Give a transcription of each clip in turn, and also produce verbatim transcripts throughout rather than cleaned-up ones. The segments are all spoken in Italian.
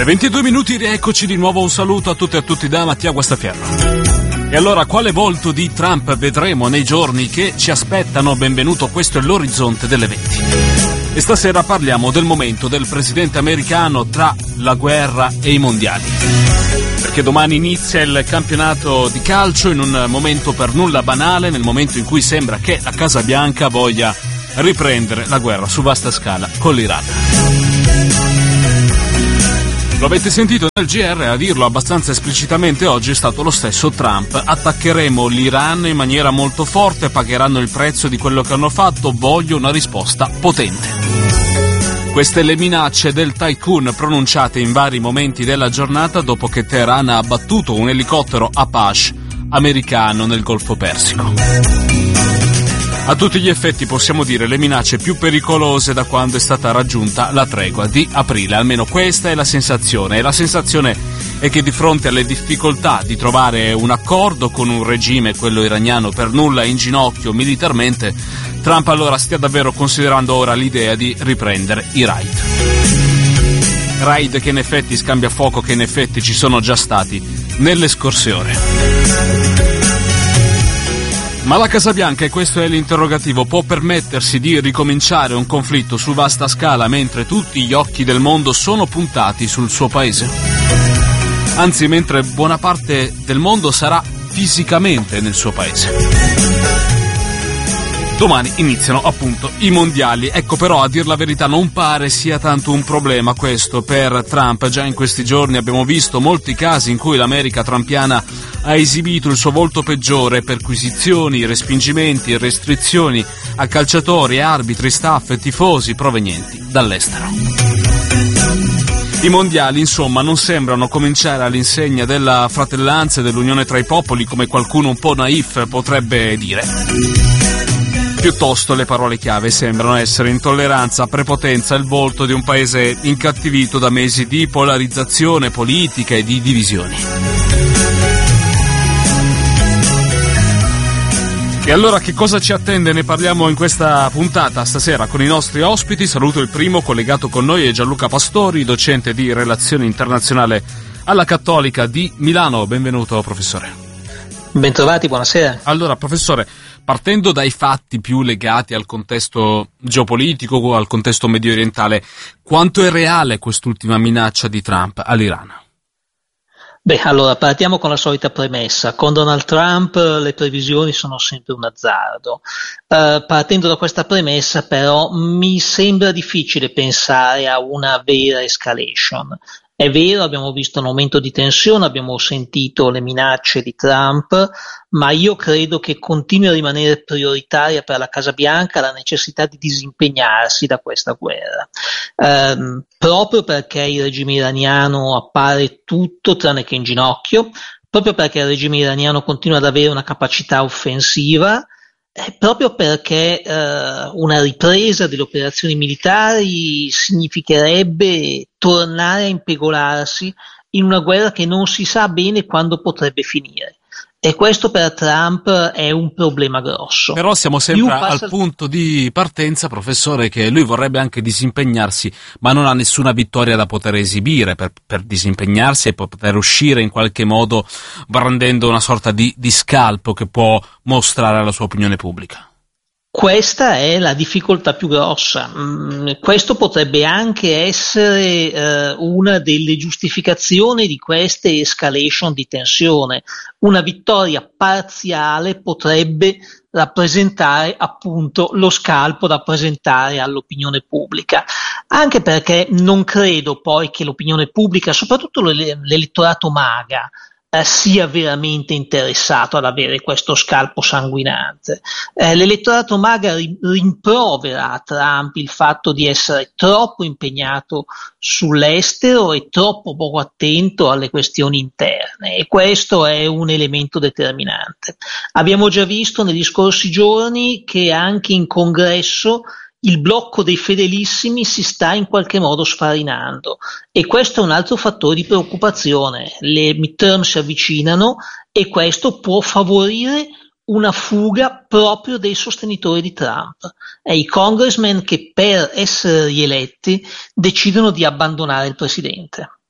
Le ventidue minuti, rieccoci di nuovo. Un saluto a tutte e a tutti da Mattia Guastaferro. E allora, quale volto di Trump vedremo nei giorni che ci aspettano? Benvenuto, questo è l'orizzonte dell'eventi. E stasera parliamo del momento del presidente americano tra la guerra e i mondiali. Perché domani inizia il campionato di calcio in un momento per nulla banale, nel momento in cui sembra che la Casa Bianca voglia riprendere la guerra su vasta scala con l'Iran. Lo avete sentito nel G R, a dirlo abbastanza esplicitamente oggi è stato lo stesso Trump. Attaccheremo l'Iran in maniera molto forte, pagheranno il prezzo di quello che hanno fatto, voglio una risposta potente. Queste le minacce del tycoon pronunciate in vari momenti della giornata dopo che Teheran ha abbattuto un elicottero Apache americano nel Golfo Persico. A tutti gli effetti possiamo dire le minacce più pericolose da quando è stata raggiunta la tregua di aprile, almeno questa è la sensazione, e la sensazione è che di fronte alle difficoltà di trovare un accordo con un regime, quello iraniano, per nulla in ginocchio militarmente, Trump allora stia davvero considerando ora l'idea di riprendere i raid. Raid che in effetti, scambia fuoco che in effetti ci sono già stati nelle scorse ore. Ma la Casa Bianca, e questo è l'interrogativo, può permettersi di ricominciare un conflitto su vasta scala mentre tutti gli occhi del mondo sono puntati sul suo paese? Anzi, mentre buona parte del mondo sarà fisicamente nel suo paese. Domani iniziano appunto i mondiali. Ecco, però, a dir la verità non pare sia tanto un problema questo per Trump. Già in questi giorni abbiamo visto molti casi in cui l'America trumpiana ha esibito il suo volto peggiore: perquisizioni, respingimenti, restrizioni a calciatori, arbitri, staff e tifosi provenienti dall'estero. I mondiali, insomma, non sembrano cominciare all'insegna della fratellanza e dell'unione tra i popoli, come qualcuno un po' naif potrebbe dire. Piuttosto le parole chiave sembrano essere intolleranza, prepotenza, il volto di un paese incattivito da mesi di polarizzazione politica e di divisioni. E allora che cosa ci attende? Ne parliamo in questa puntata stasera con i nostri ospiti. Saluto il primo, collegato con noi è Gianluca Pastori, docente di relazione internazionale alla Cattolica di Milano. Benvenuto, professore. Bentrovati, buonasera. Allora, professore, partendo dai fatti più legati al contesto geopolitico o al contesto medio orientale, quanto è reale quest'ultima minaccia di Trump all'Iran? Beh, allora partiamo con la solita premessa. Con Donald Trump le previsioni sono sempre un azzardo. Uh, partendo da questa premessa, però, mi sembra difficile pensare a una vera escalation. È vero, abbiamo visto un aumento di tensione, abbiamo sentito le minacce di Trump, ma io credo che continui a rimanere prioritaria per la Casa Bianca la necessità di disimpegnarsi da questa guerra, ehm, proprio perché il regime iraniano appare tutto tranne che in ginocchio, proprio perché il regime iraniano continua ad avere una capacità offensiva, Eh, proprio perché eh, una ripresa delle operazioni militari significherebbe tornare a impegolarsi in una guerra che non si sa bene quando potrebbe finire. E questo per Trump è un problema grosso. Però siamo sempre passa... al punto di partenza, professore, che lui vorrebbe anche disimpegnarsi, ma non ha nessuna vittoria da poter esibire per, per disimpegnarsi e poter uscire in qualche modo brandendo una sorta di, di scalpo che può mostrare alla sua opinione pubblica. Questa è la difficoltà più grossa. Mm, questo potrebbe anche essere eh, una delle giustificazioni di queste escalation di tensione. Una vittoria parziale potrebbe rappresentare appunto lo scalpo da presentare all'opinione pubblica, anche perché non credo poi che l'opinione pubblica, soprattutto l'elettorato MAGA, Eh, sia veramente interessato ad avere questo scalpo sanguinante. Eh, l'elettorato MAGA ri- rimprovera a Trump il fatto di essere troppo impegnato sull'estero e troppo poco attento alle questioni interne, e questo è un elemento determinante. Abbiamo già visto negli scorsi giorni che anche in Congresso il blocco dei fedelissimi si sta in qualche modo sfarinando, e questo è un altro fattore di preoccupazione. Le midterm si avvicinano e questo può favorire una fuga proprio dei sostenitori di Trump, e i congressmen che per essere rieletti decidono di abbandonare il presidente.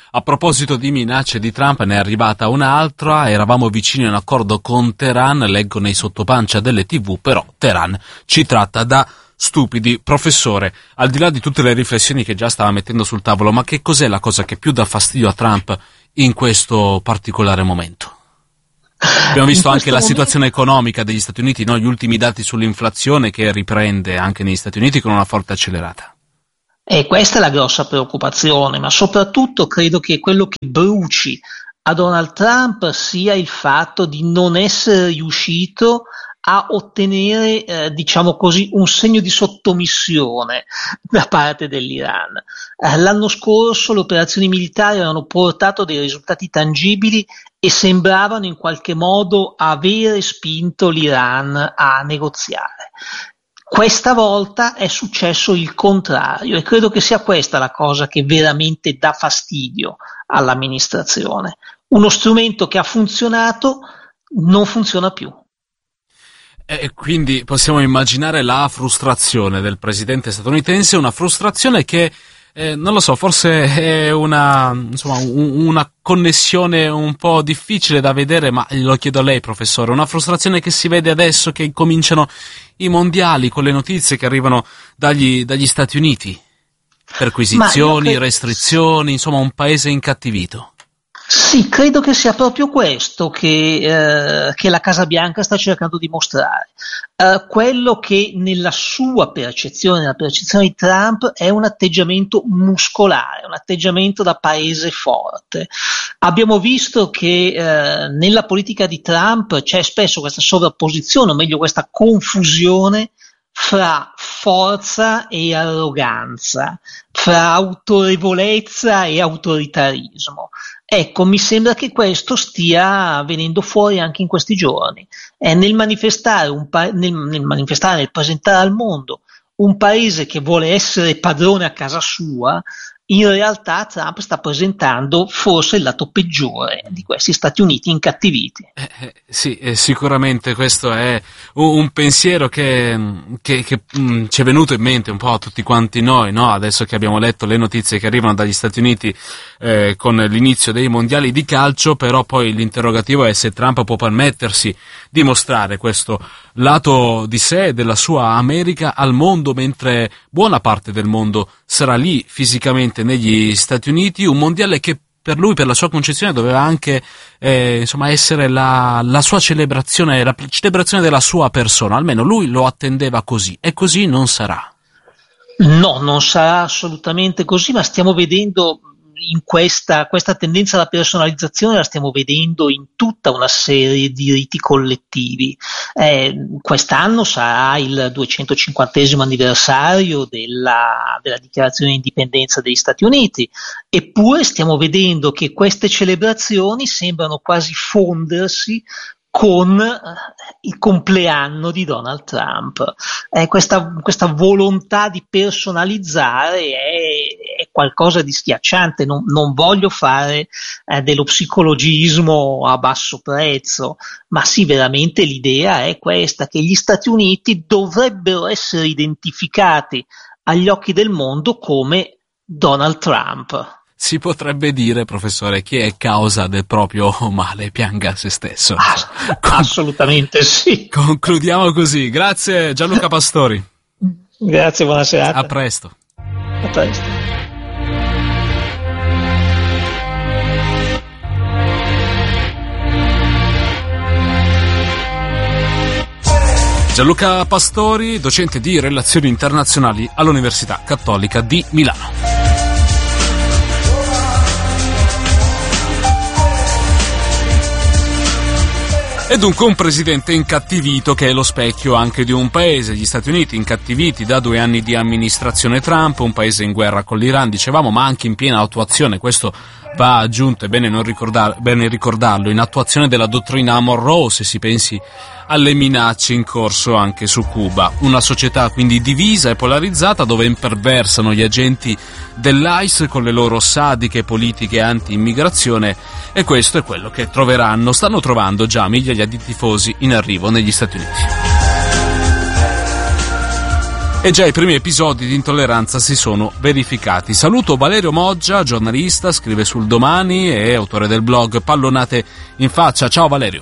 A proposito di minacce di Trump, ne è arrivata un'altra. Eravamo vicini a un accordo con Teheran, leggo nei sottopancia delle tivù, però Teheran ci tratta da stupidi. Professore, al di là di tutte le riflessioni che già stava mettendo sul tavolo, ma che cos'è la cosa che più dà fastidio a Trump in questo particolare momento? Abbiamo visto anche la situazione economica degli Stati Uniti, no? Gli ultimi dati sull'inflazione che riprende anche negli Stati Uniti con una forte accelerata. E questa è la grossa preoccupazione, ma soprattutto credo che quello che bruci a Donald Trump sia il fatto di non essere riuscito a ottenere, eh, diciamo così, un segno di sottomissione da parte dell'Iran. Eh, l'anno scorso le operazioni militari avevano portato dei risultati tangibili e sembravano in qualche modo avere spinto l'Iran a negoziare. Questa volta è successo il contrario e credo che sia questa la cosa che veramente dà fastidio all'amministrazione. Uno strumento che ha funzionato non funziona più. E quindi possiamo immaginare la frustrazione del presidente statunitense, una frustrazione che, eh, non lo so, forse è una, insomma, un, una connessione un po' difficile da vedere, ma lo chiedo a lei, professore, una frustrazione che si vede adesso che cominciano i mondiali con le notizie che arrivano dagli, dagli Stati Uniti, perquisizioni, credo... restrizioni, insomma un paese incattivito. Sì, credo che sia proprio questo che, eh, che la Casa Bianca sta cercando di mostrare. Uh, quello che nella sua percezione, nella percezione di Trump, è un atteggiamento muscolare, un atteggiamento da paese forte. Abbiamo visto che eh, nella politica di Trump c'è spesso questa sovrapposizione, o meglio questa confusione fra forza e arroganza, fra autorevolezza e autoritarismo. Ecco, mi sembra che questo stia venendo fuori anche in questi giorni. Eh, nel manifestare, un pa- nel, nel manifestare, nel presentare al mondo un paese che vuole essere padrone a casa sua, in realtà Trump sta presentando forse il lato peggiore di questi Stati Uniti incattiviti. Eh, eh, sì, eh, sicuramente questo è un, un pensiero che, che, che mh, ci è venuto in mente un po' a tutti quanti noi, no? Adesso che abbiamo letto le notizie che arrivano dagli Stati Uniti eh, con l'inizio dei mondiali di calcio, però poi l'interrogativo è se Trump può permettersi di mostrare questo lato di sé, della sua America al mondo, mentre buona parte del mondo sarà lì fisicamente negli Stati Uniti, un mondiale che per lui, per la sua concezione, doveva anche eh, insomma essere la, la sua celebrazione, la celebrazione della sua persona, almeno lui lo attendeva così, e così non sarà. No, non sarà assolutamente così, ma stiamo vedendo in questa, questa tendenza alla personalizzazione, la stiamo vedendo in tutta una serie di riti collettivi. Eh, quest'anno sarà il duecentocinquantesimo anniversario della, della dichiarazione di indipendenza degli Stati Uniti, eppure stiamo vedendo che queste celebrazioni sembrano quasi fondersi con il compleanno di Donald Trump. Eh, questa, questa volontà di personalizzare è, è qualcosa di schiacciante. Non, non voglio fare eh, dello psicologismo a basso prezzo, ma sì, veramente l'idea è questa, che gli Stati Uniti dovrebbero essere identificati agli occhi del mondo come Donald Trump. Si potrebbe dire, professore, chi è causa del proprio male pianga se stesso. Ah, assolutamente sì. Concludiamo così. Grazie Gianluca Pastori. Grazie, buona serata. A presto. A presto. Gianluca Pastori, docente di relazioni internazionali all'Università Cattolica di Milano. E dunque un presidente incattivito che è lo specchio anche di un paese, gli Stati Uniti incattiviti da due anni di amministrazione Trump, un paese in guerra con l'Iran, dicevamo, ma anche in piena attuazione, questo va aggiunto, è bene, non ricordar, bene ricordarlo, in attuazione della dottrina Monroe, se si pensi alle minacce in corso anche su Cuba. Una società quindi divisa e polarizzata, dove imperversano gli agenti dell'I C E con le loro sadiche politiche anti-immigrazione, e questo è quello che troveranno, stanno trovando già migliaia di tifosi in arrivo negli Stati Uniti. E già i primi episodi di intolleranza si sono verificati. Saluto Valerio Moggia, giornalista, scrive sul Domani e autore del blog Pallonate in Faccia. Ciao Valerio.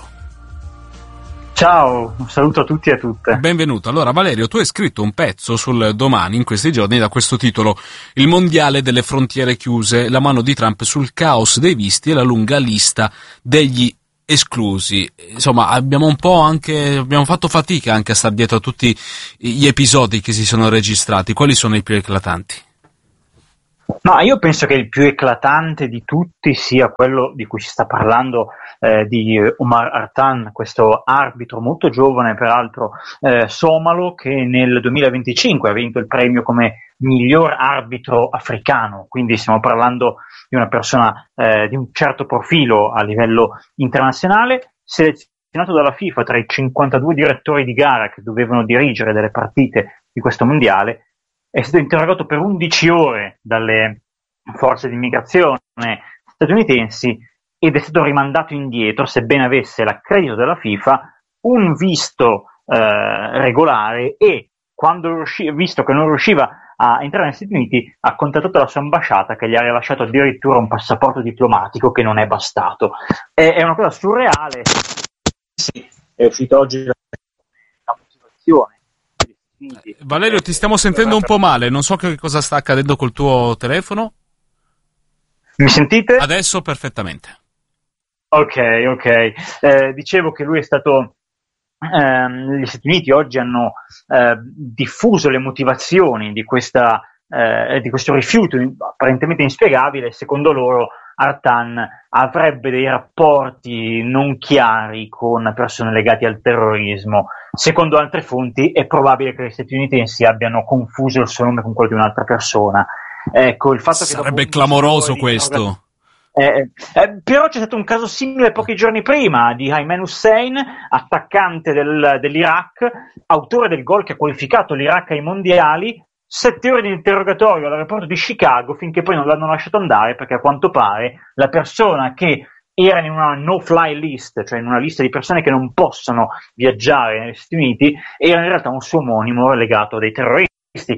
Ciao, un saluto a tutti e a tutte. Benvenuto. Allora Valerio, tu hai scritto un pezzo sul Domani in questi giorni da questo titolo: Il mondiale delle frontiere chiuse, la mano di Trump sul caos dei visti e la lunga lista degli esclusi. Insomma, abbiamo un po' anche abbiamo fatto fatica anche a star dietro a tutti gli episodi che si sono registrati. Quali sono i più eclatanti? Ma io penso che il più eclatante di tutti sia quello di cui si sta parlando, eh, di Omar Artan, questo arbitro molto giovane, peraltro eh, somalo, che nel duemilaventicinque ha vinto il premio come miglior arbitro africano. Quindi stiamo parlando di una persona eh, di un certo profilo a livello internazionale, selezionato dalla FIFA tra i cinquantadue direttori di gara che dovevano dirigere delle partite di questo mondiale. È stato interrogato per undici ore dalle forze di immigrazione statunitensi ed è stato rimandato indietro, sebbene avesse l'accredito della FIFA, un visto eh, regolare, e quando riuscì, visto che non riusciva a entrare negli Stati Uniti, ha contattato la sua ambasciata, che gli ha rilasciato addirittura un passaporto diplomatico che non è bastato. È, è una cosa surreale. Sì, è uscita oggi la motivazione. Valerio, ti stiamo sentendo un po' male, non so che cosa sta accadendo col tuo telefono. Mi sentite? Adesso perfettamente. Ok, ok. Eh, dicevo che lui è stato... Ehm, gli Stati Uniti oggi hanno eh, diffuso le motivazioni di, questa, eh, di questo rifiuto apparentemente inspiegabile. Secondo loro Artan avrebbe dei rapporti non chiari con persone legate al terrorismo. Secondo altre fonti è probabile che gli statunitensi abbiano confuso il suo nome con quello di un'altra persona. Ecco, il fatto sarebbe che clamoroso questo. Eh, eh, però c'è stato un caso simile pochi giorni prima di Ayman Hussein, attaccante del, dell'Iraq, autore del gol che ha qualificato l'Iraq ai mondiali. Sette ore di interrogatorio all'aeroporto di Chicago finché poi non l'hanno lasciato andare, perché a quanto pare la persona che era in una no-fly list, cioè in una lista di persone che non possono viaggiare negli Stati Uniti, era in realtà un suo omonimo legato a dei terroristi.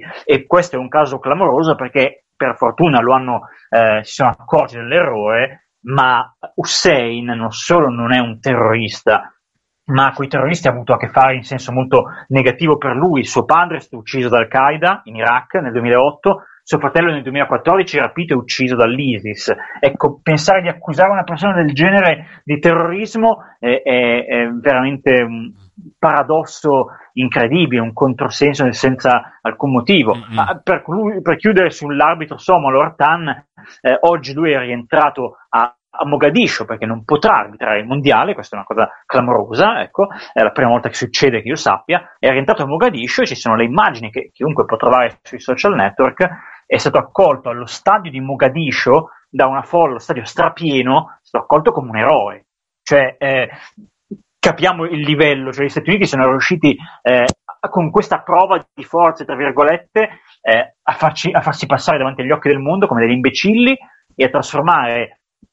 E questo è un caso clamoroso, perché per fortuna lo hanno, eh, si sono accorti dell'errore, ma Hussein non solo non è un terrorista, ma con i terroristi ha avuto a che fare in senso molto negativo per lui. Suo padre è stato ucciso da Al-Qaeda in Iraq nel duemilaotto, suo fratello nel duemilaquattordici rapito e ucciso dall'ISIS. Ecco, pensare di accusare una persona del genere di terrorismo è, è, è veramente un paradosso incredibile, un controsenso senza alcun motivo. Mm-hmm. Ma per, per chiudere sull'arbitro somalo Artan, eh, oggi lui è rientrato a a Mogadiscio perché non potrà arbitrare il mondiale. Questa è una cosa clamorosa, ecco, è la prima volta che succede, che io sappia. È rientrato a Mogadiscio e ci sono le immagini che chiunque può trovare sui social network. È stato accolto allo stadio di Mogadiscio da una folla, lo stadio strapieno, è stato accolto come un eroe. Cioè, eh, capiamo il livello, cioè gli Stati Uniti sono riusciti eh, con questa prova di forza, tra virgolette, eh, a, farci, a farsi passare davanti agli occhi del mondo come degli imbecilli e a trasformare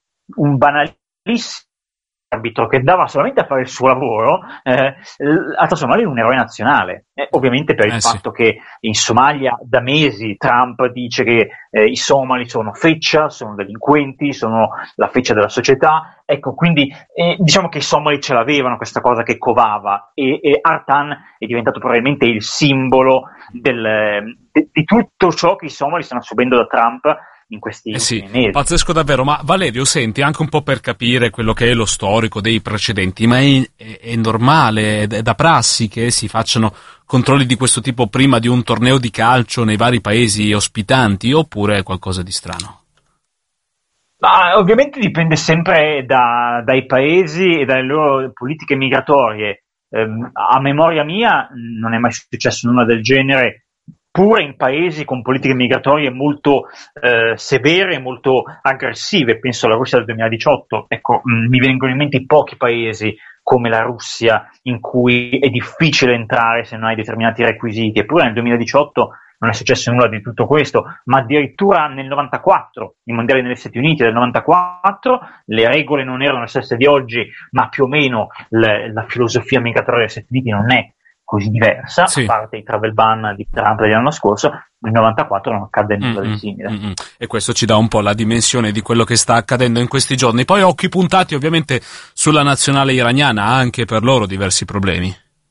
un banalissimo arbitro che dava solamente a fare il suo lavoro, eh, a trasformarlo in un eroe nazionale. Eh, ovviamente per il eh fatto sì. che in Somalia da mesi Trump dice che eh, i somali sono feccia, sono delinquenti, sono la feccia della società. Ecco, quindi eh, diciamo che i somali ce l'avevano questa cosa che covava, e, e Artan è diventato probabilmente il simbolo del, de, di tutto ciò che i somali stanno subendo da Trump in questi eh sì, mesi. Pazzesco davvero. Ma Valerio, senti, anche un po' per capire quello che è lo storico dei precedenti, ma è, è, è normale, è da prassi che si facciano controlli di questo tipo prima di un torneo di calcio nei vari paesi ospitanti, oppure è qualcosa di strano? Ma ovviamente dipende sempre da, dai paesi e dalle loro politiche migratorie. Eh, a memoria mia non è mai successo nulla del genere, pure in paesi con politiche migratorie molto eh, severe e molto aggressive. Penso alla Russia del duemiladiciotto. Ecco, mh, mi vengono in mente pochi paesi come la Russia in cui è difficile entrare se non hai determinati requisiti. Eppure nel duemiladiciotto non è successo nulla di tutto questo, ma addirittura nel novantaquattro, i mondiali negli Stati Uniti del novantaquattro, le regole non erano le stesse di oggi, ma più o meno le, la filosofia migratoria degli Stati Uniti non è così diversa, sì. a parte i travel ban di Trump dell'anno scorso, nel novantaquattro non accadde nulla Mm-mm, di simile. mm-mm. E questo ci dà un po' la dimensione di quello che sta accadendo in questi giorni. Poi occhi puntati ovviamente sulla nazionale iraniana, anche per loro diversi problemi.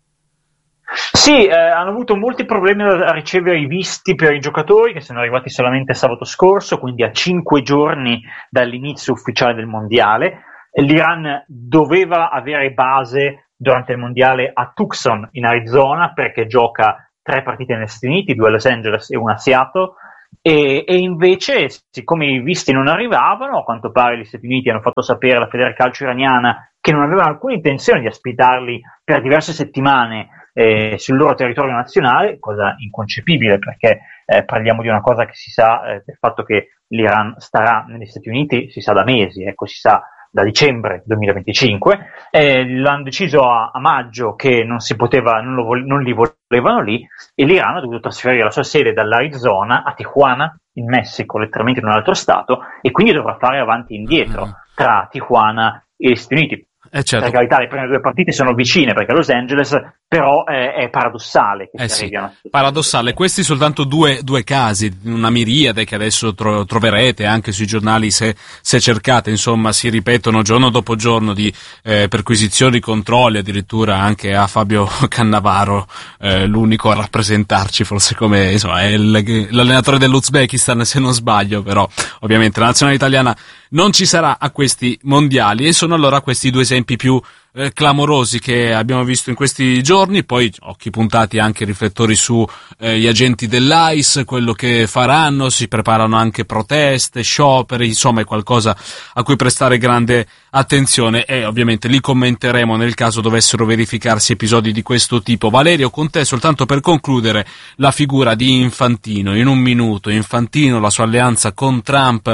Sì, eh, hanno avuto molti problemi a ricevere i visti per i giocatori, che sono arrivati solamente sabato scorso, quindi a cinque giorni dall'inizio ufficiale del mondiale. L'Iran doveva avere base durante il mondiale a Tucson, in Arizona, perché gioca tre partite negli Stati Uniti, due a Los Angeles e una a Seattle, e, e invece, siccome i visti non arrivavano, a quanto pare gli Stati Uniti hanno fatto sapere alla Federcalcio iraniana che non avevano alcuna intenzione di ospitarli per diverse settimane eh, sul loro territorio nazionale, cosa inconcepibile, perché eh, parliamo di una cosa che si sa, eh, del fatto che l'Iran starà negli Stati Uniti, si sa da mesi, ecco, si sa da dicembre duemilaventicinque, eh, l'hanno deciso a, a maggio che non si poteva, non, lo vo- non li volevano lì, e l'Iran ha dovuto trasferire la sua sede dall'Arizona a Tijuana, in Messico, letteralmente in un altro stato, e quindi dovrà fare avanti e indietro tra Tijuana e gli Stati Uniti. Eh certo. Per carità, le prime due partite sono vicine, perché Los Angeles, però eh, è paradossale che Eh si sì, arrivi a una- paradossale. Questi soltanto due, due casi, una miriade che adesso tro- troverete anche sui giornali se, se cercate, insomma, si ripetono giorno dopo giorno di eh, perquisizioni, controlli, addirittura anche a Fabio Cannavaro, eh, l'unico a rappresentarci, forse come, insomma, è il, l'allenatore dell'Uzbekistan se non sbaglio, però ovviamente la nazionale italiana non ci sarà a questi mondiali, e sono allora questi due esempi più eh, clamorosi che abbiamo visto in questi giorni. Poi occhi puntati anche riflettori su eh, gli agenti dell'A I S, quello che faranno, si preparano anche proteste, scioperi, insomma è qualcosa a cui prestare grande attenzione, e ovviamente li commenteremo nel caso dovessero verificarsi episodi di questo tipo. Valerio, con te soltanto per concludere la figura di Infantino, in un minuto. Infantino, la sua alleanza con Trump,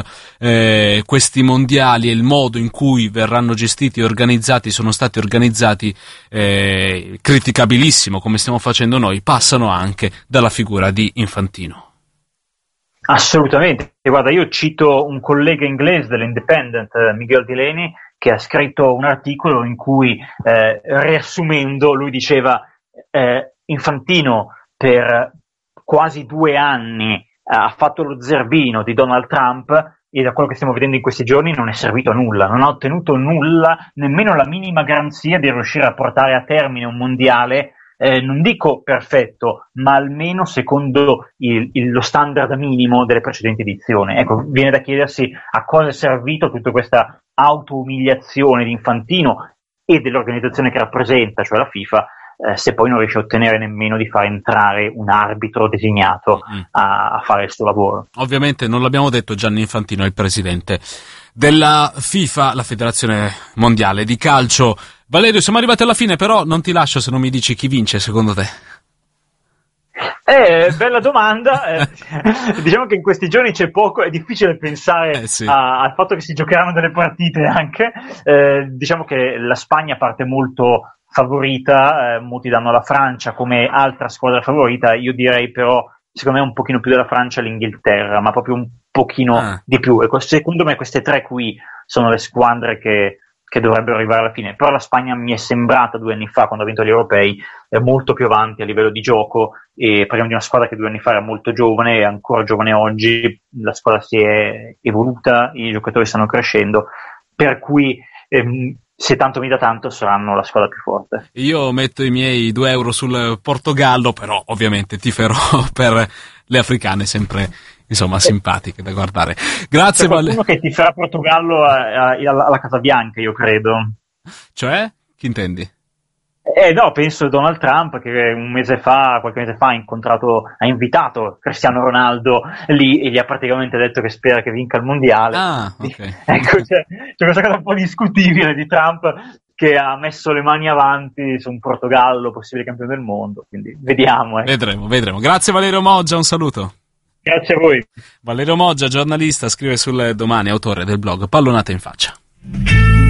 eh, questi mondiali e il modo in cui verranno gestiti e organizzati, sono stati organizzati, eh, criticabilissimo come stiamo facendo noi, passano anche dalla figura di Infantino. Assolutamente, guarda, io cito un collega inglese dell'Independent, Miguel Delaney, che ha scritto un articolo in cui, eh, riassumendo, lui diceva eh, Infantino per quasi due anni eh, ha fatto lo zerbino di Donald Trump, e da quello che stiamo vedendo in questi giorni non è servito a nulla, non ha ottenuto nulla, nemmeno la minima garanzia di riuscire a portare a termine un mondiale, eh, non dico perfetto, ma almeno secondo il, il, lo standard minimo delle precedenti edizioni. Ecco, viene da chiedersi a cosa è servito tutta questa auto-umiliazione di Infantino e dell'organizzazione che rappresenta, cioè la FIFA, eh, se poi non riesce a ottenere nemmeno di far entrare un arbitro designato mm. a, a fare il suo lavoro. Ovviamente non l'abbiamo detto, Gianni Infantino è il presidente della FIFA, la Federazione Mondiale di Calcio. Valerio, siamo arrivati alla fine, però non ti lascio se non mi dici chi vince secondo te. Eh, bella domanda, eh, diciamo che in questi giorni c'è poco, è difficile pensare eh sì. a, al fatto che si giocheranno delle partite anche, eh, diciamo che la Spagna parte molto favorita, eh, molti danno la Francia come altra squadra favorita, io direi però secondo me un pochino più della Francia l'Inghilterra, ma proprio un pochino ah. di più, e secondo me queste tre qui sono le squadre che che dovrebbero arrivare alla fine, però la Spagna mi è sembrata due anni fa, quando ha vinto gli europei, è molto più avanti a livello di gioco, e parliamo di una squadra che due anni fa era molto giovane, è ancora giovane oggi, la squadra si è evoluta, i giocatori stanno crescendo, per cui ehm, se tanto mi dà tanto saranno la squadra più forte. Io metto i miei due euro sul Portogallo, però ovviamente tiferò per le africane, sempre insomma simpatiche da guardare. Grazie. C'è qualcuno Vale... che ti farà Portogallo a, a, alla, alla Casa Bianca, io credo. Cioè? Chi intendi? Eh no, penso Donald Trump, che un mese fa, qualche mese fa ha incontrato, ha invitato Cristiano Ronaldo lì e gli ha praticamente detto che spera che vinca il mondiale. Ah, ok. Ecco, c'è, c'è questa cosa un po' discutibile di Trump, che ha messo le mani avanti su un Portogallo possibile campione del mondo, quindi vediamo. Eh. Vedremo, vedremo. Grazie Valerio Moggia, un saluto. Grazie a voi. Valerio Moggia, giornalista, scrive sul Domani, autore del blog Pallonate in Faccia.